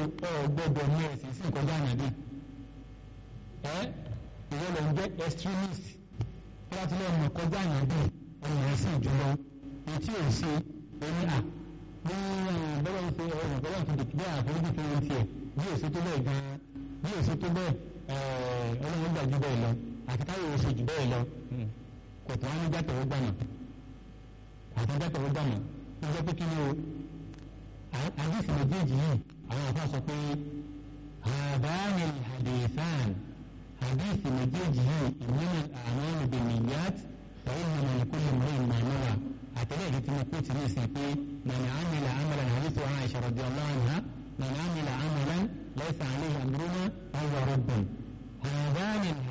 gbọ́dọ̀ ní ẹ̀sìn sí ìkọjá ànábì ìwọ ló ń jẹ́ extremist tí wọ́n ti lọ́ọ́ mọ̀ kọjá ànábì ọmọ ẹ̀sìn jùlọ etí ò sí oní à ní bọ́lá ń fi ọ̀rọ̀ bọ́lá ń fi dìkì bẹ́ẹ̀ àforíjì fún wọn tiẹ̀ bí èsì tó bẹ́ẹ̀ gan-an bí èsì tó bẹ́ẹ̀ ọlọ́run gbà jù bẹ́ẹ̀ lọ àti táwọn èsì jù bẹ́ẹ̀ lọ kò tó wọn ní jàtọ̀wọ́ gbàmọ̀ àti jàtọ̀wọ́ gbàmọ̀ ó jẹ́ pé kí ni o àdìsí méjèèjì yìí àwọn àfa sọ pé àbáyé hadithan àdìsí méjèèjì yìí ìmúlẹ̀ àwọn ìbìnìyàt tàwọn ìmọ̀lẹ̀ ìkólé mọ́ ìmọ̀lẹ́wà àtẹ̀lẹ́ ìdí tí mo pè tí ní ìsìn pé man amila amalan hadithu Aisha radiyallahu anha man amila amalan laysa alayhi amruna fahuwa raddun.